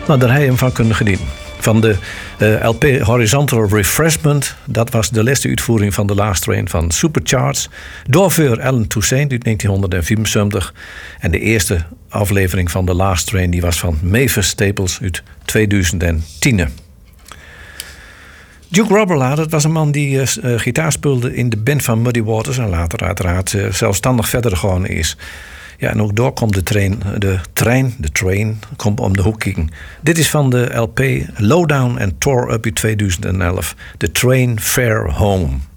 Nou, daar heb je hem van kunnen genieten. Van de LP Horizontal Refreshment. Dat was de laatste uitvoering van The Last Train van Supercharged. Door Alan Toussaint uit 1974. En de eerste aflevering van The Last Train die was van Mavis Staples uit 2010. Duke Robberla, dat was een man die gitaar speelde in de band van Muddy Waters. En later uiteraard zelfstandig verder gegaan is. Ja, en ook door komt de train komt om de hoek kijken. Dit is van de LP Lowdown and Tore Up in 2011. The Train Fare Home.